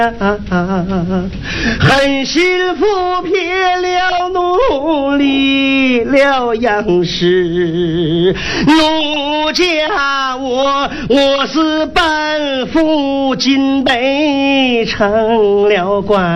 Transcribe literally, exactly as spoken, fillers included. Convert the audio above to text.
很幸福，撇了努力了样式，奴家我我是半副金杯成了官。